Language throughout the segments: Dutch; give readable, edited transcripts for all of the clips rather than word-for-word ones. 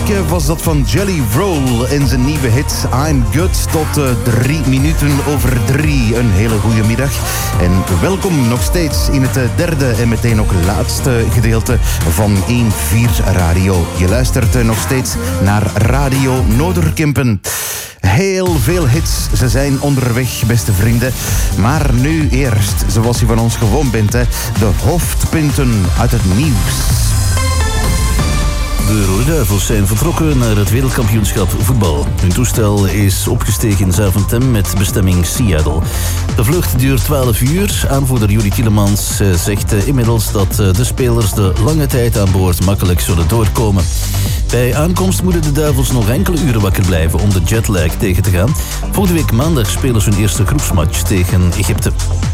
Amerika was dat van Jelly Roll in zijn nieuwe hit I'm Good tot 3 minuten over 3. Een hele goede middag en welkom nog steeds in het derde en meteen ook laatste gedeelte van 1-4 Radio. Je luistert nog steeds naar Radio Noorderkempen. Heel veel hits, ze zijn onderweg, beste vrienden. Maar nu eerst, zoals je van ons gewoon bent, de hoofdpunten uit het nieuws. De Rode Duivels zijn vertrokken naar het wereldkampioenschap voetbal. Hun toestel is opgestegen in Zaventem met bestemming Seattle. De vlucht duurt 12 uur. Aanvoerder Juri Tielemans zegt inmiddels dat de spelers de lange tijd aan boord makkelijk zullen doorkomen. Bij aankomst moeten de Duivels nog enkele uren wakker blijven om de jetlag tegen te gaan. Volgende week maandag spelen ze hun eerste groepsmatch tegen Egypte.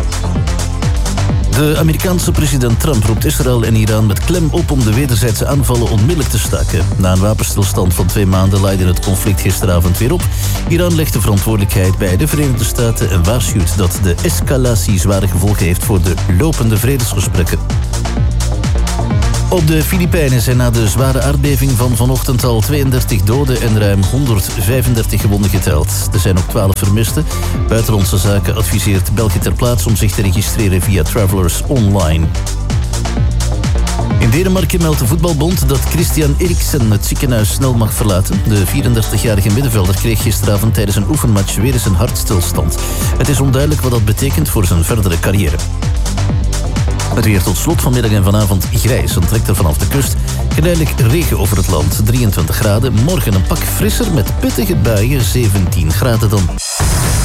De Amerikaanse president Trump roept Israël en Iran met klem op om de wederzijdse aanvallen onmiddellijk te staken. Na een wapenstilstand van 2 maanden leidde het conflict gisteravond weer op. Iran legt de verantwoordelijkheid bij de Verenigde Staten en waarschuwt dat de escalatie zware gevolgen heeft voor de lopende vredesgesprekken. Op de Filipijnen zijn na de zware aardbeving van vanochtend al 32 doden en ruim 135 gewonden geteld. Er zijn ook 12 vermisten. Buitenlandse Zaken adviseert België ter plaatse om zich te registreren via Travelers Online. In Denemarken meldt de voetbalbond dat Christian Eriksen het ziekenhuis snel mag verlaten. De 34-jarige middenvelder kreeg gisteravond tijdens een oefenmatch weer eens een hartstilstand. Het is onduidelijk wat dat betekent voor zijn verdere carrière. Het weer tot slot vanmiddag en vanavond grijs en trekt er vanaf de kust geleidelijk regen over het land. 23 graden, morgen een pak frisser met pittige buien, 17 graden dan.